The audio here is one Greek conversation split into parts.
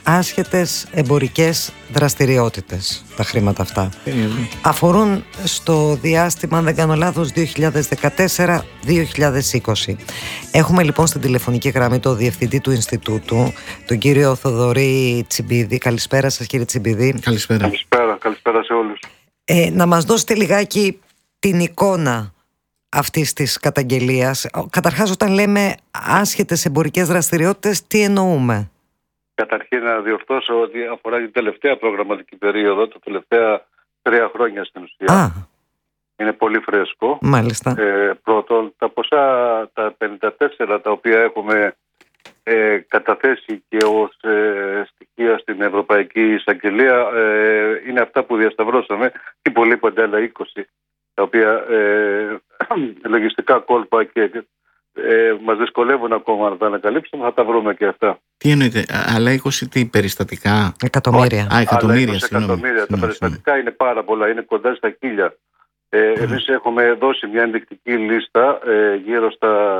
άσχετες εμπορικές δραστηριότητες τα χρήματα αυτά. Αφορούν στο διάστημα, αν δεν κάνω λάθος, 2014-2020. Έχουμε λοιπόν στην τηλεφωνική γραμμή το Διευθυντή του Ινστιτούτου, τον κύριο Θοδωρή Τσιμπίδη. Καλησπέρα σας, κύριε Τσιμπίδη. Καλησπέρα σε όλους. Να μας δώσετε λιγάκι την εικόνα αυτής της καταγγελίας. Καταρχάς, όταν λέμε άσχετες εμπορικές δραστηριότητες, τι εννοούμε? Καταρχήν να διορθώσω ότι αφορά την τελευταία προγραμματική περίοδο, τα τελευταία 3 χρόνια στην ουσία. Είναι πολύ φρέσκο. Μάλιστα. Πρώτον, τα ποσά, τα 54 τα οποία έχουμε καταθέσει και ως στοιχεία στην Ευρωπαϊκή Εισαγγελία, είναι αυτά που διασταυρώσαμε. Τι υπολείπονται άλλα 20, τα οποία λογιστικά κόλπα και μας δυσκολεύουν ακόμα να τα ανακαλύψουμε. Θα τα βρούμε και αυτά. Τι εννοείται, άλλα 20 τι, περιστατικά? Εκατομμύρια. Εκατομμύρια. Τα περιστατικά είναι πάρα πολλά, είναι κοντά στα 1000. Εμείς έχουμε δώσει μια ενδεικτική λίστα γύρω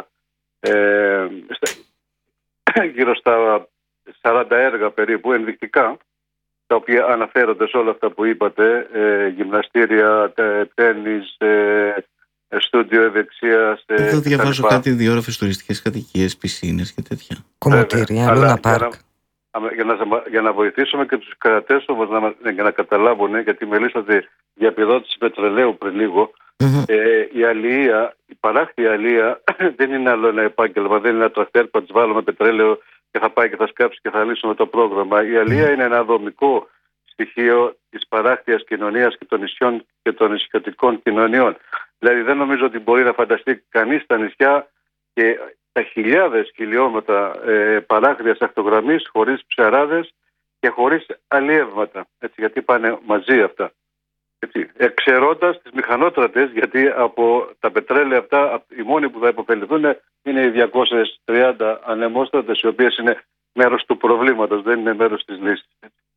στα 40 έργα περίπου ενδεικτικά, τα οποία αναφέρονται σε όλα αυτά που είπατε, γυμναστήρια, τένις, στούντιο ευεξίας. Εδώ διαβάζω κάτι, διόρροφες τουριστικές κατοικίες, πισίνες και τέτοια. Κομμωτήρια, Λούνα Πάρκ. Για να βοηθήσουμε και τους κρατές όμως για να καταλάβουν, γιατί μιλήσατε για επιδότηση πετρελαίου πριν λίγο, η αλληλεία, η παράκτια αλληλεία δεν είναι άλλο ένα επάγγελμα, δεν είναι ένα τρακτέρ που θα τις βάλουμε πετρέλαιο και θα πάει και θα σκάψει και θα λύσουμε το πρόγραμμα. Η αλληλεία είναι ένα δομικό στοιχείο της παράκτιας κοινωνίας και των νησιών και των νησιωτικών κοινωνιών. Δηλαδή δεν νομίζω ότι μπορεί να φανταστεί κανείς τα νησιά και τα χιλιάδες χιλιόμετρα παράκτιας ακτογραμμής χωρίς ψαράδες και χωρίς αλλιεύματα. Γιατί πάνε μαζί αυτά. Εξαιρώντας τις μηχανότρατες, γιατί από τα πετρέλαια αυτά οι μόνοι που θα υποφεληθούν είναι οι 230 ανεμόστρατες, οι οποίες είναι μέρος του προβλήματος, δεν είναι μέρος της λύσης.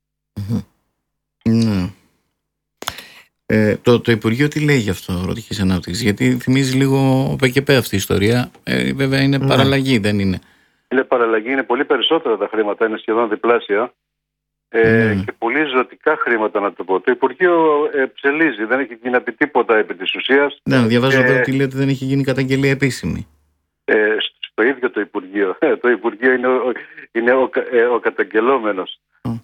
Το Υπουργείο τι λέει γι' αυτό, Ρωτικής Ανάπτυξης? Γιατί θυμίζει λίγο ΠΚΠ αυτή η ιστορία. Βέβαια είναι παραλλαγή, δεν είναι? Είναι παραλλαγή, είναι πολύ περισσότερα τα χρήματα, είναι σχεδόν διπλάσια. Και πολύ ζωτικά χρήματα, να το πω. Το Υπουργείο ψελίζει, δεν έχει γίνει τίποτα επί της ουσίας. Ναι, διαβάζω εδώ ότι λέει ότι δεν έχει γίνει καταγγελία επίσημη. Στο ίδιο το Υπουργείο. Το Υπουργείο είναι ο καταγγελόμενος.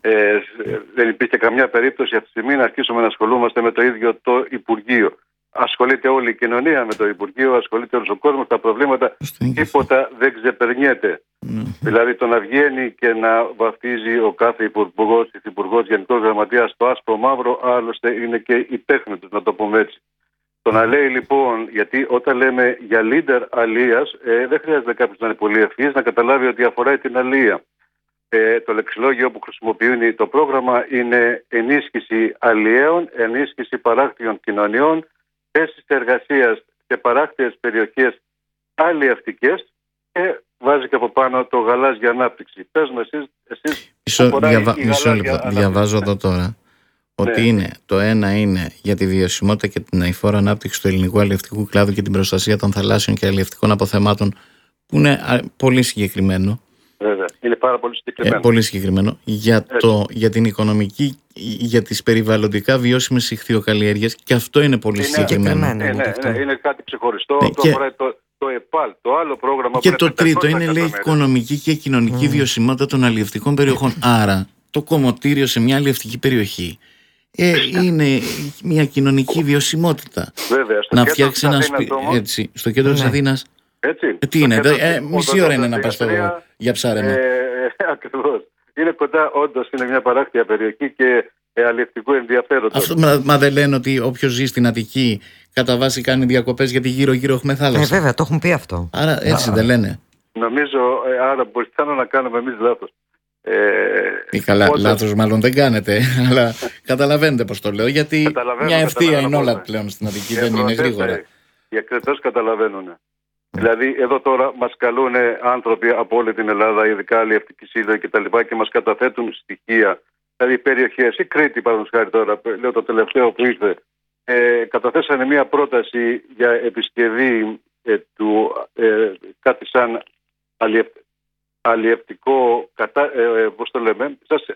Δεν υπήρχε καμιά περίπτωση αυτή τη στιγμή να αρχίσουμε να ασχολούμαστε με το ίδιο το Υπουργείο. Ασχολείται όλη η κοινωνία με το Υπουργείο, ασχολείται όλος ο κόσμος, τα προβλήματα, τίποτα δεν ξεπερνιέται. Δηλαδή το να βγαίνει και να βαφτίζει ο κάθε υπουργός, υφυπουργός, γενικός γραμματέας το άσπρο μαύρο, άλλωστε είναι και η τέχνη του, να το πούμε έτσι. Το να λέει λοιπόν, γιατί όταν λέμε για leader αλίας, δεν χρειάζεται κάποιος να είναι πολύ ευφυής να καταλάβει ότι αφορά την αλία. Το λεξιλόγιο που χρησιμοποιεί το πρόγραμμα είναι ενίσχυση αλλιέων, ενίσχυση παράκτιων κοινωνιών, θέσεις εργασίας σε παράκτιες περιοχές αλλιευτικές και βάζει και από πάνω το γαλάζια ανάπτυξη. Πες μου εσείς μισό λεπτό, διαβάζω εδώ τώρα ότι είναι, το ένα είναι για τη βιωσιμότητα και την αειφόρο ανάπτυξη του ελληνικού αλλιευτικού κλάδου και την προστασία των θαλάσσιων και αλλιευτικών αποθεμάτων, που είναι πολύ συγκεκριμένο. Βέβαια, είναι πάρα πολύ συγκεκριμένο. Πολύ συγκεκριμένο. Για την οικονομική, για τις περιβαλλοντικά βιώσιμες ιχθυοκαλλιέργειες, και αυτό είναι πολύ συγκεκριμένο. Είναι κάτι ξεχωριστό. Αυτό αφορά το ΕΠΑΛ, το άλλο πρόγραμμα. Και το τρίτο είναι, λέει, οικονομική και κοινωνική βιωσιμότητα των αλλιευτικών περιοχών. Άρα, το κομμωτήριο σε μια αλλιευτική περιοχή είναι μια κοινωνική βιωσιμότητα. Βέβαια, να φτιάξει ένα σπίτι στο κέντρο της Αθήνας. Τι είναι, μισή ώρα είναι να πας για ψάρεμα. Ακριβώς. Είναι κοντά, όντως είναι μια παράκτια περιοχή και αλλιευτικού ενδιαφέροντος. Μα δεν λένε ότι όποιος ζει στην Αττική κατά βάση κάνει διακοπές, γιατί γύρω-γύρω έχουμε θάλασσα? Βέβαια, το έχουν πει αυτό. Άρα έτσι δεν λένε? Νομίζω, άρα μπορεί να κάνουμε εμείς λάθος. Καλά, λάθος μάλλον δεν κάνετε, αλλά καταλαβαίνετε πως το λέω, γιατί μια ευθεία είναι όλα πλέον στην Αττική, δεν είναι γρήγορα. Οι εκτρετές καταλαβαίνουν. Δηλαδή, εδώ τώρα μας καλούν άνθρωποι από όλη την Ελλάδα, ειδικά αλλιευτική σύλλογοι κτλ. Και μας καταθέτουν στοιχεία. Δηλαδή, περιοχές, η Κρήτη, παραδείγματος χάρη τώρα, λέω το τελευταίο που ήρθε, καταθέσανε μια πρόταση για επισκευή του κάτι σαν αλλιευτικό, πώς το λέμε,